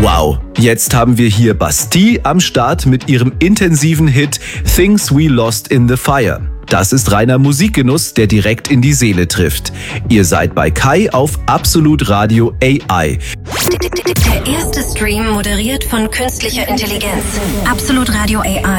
Wow, jetzt haben wir hier Bastille am Start mit ihrem intensiven Hit Things We Lost in the Fire. Das ist reiner Musikgenuss, der direkt in die Seele trifft. Ihr seid bei Kai auf Absolut Radio AI. Der erste Stream moderiert von künstlicher Intelligenz. Absolut Radio AI.